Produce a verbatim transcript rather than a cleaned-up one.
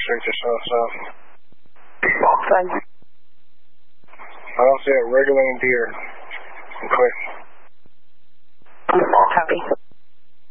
straight to south-south. Fine. I don't see it. Regulating deer. Clear. Copy.